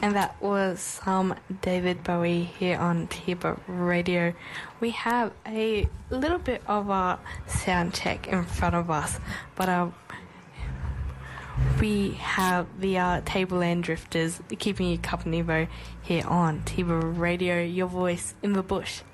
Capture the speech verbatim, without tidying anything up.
And that was some David Bowie here on Tiba Radio. We have a little bit of a sound check in front of us, but uh, we have the uh, Tableland Drifters keeping you company though here on Tiba Radio, your voice in the bush.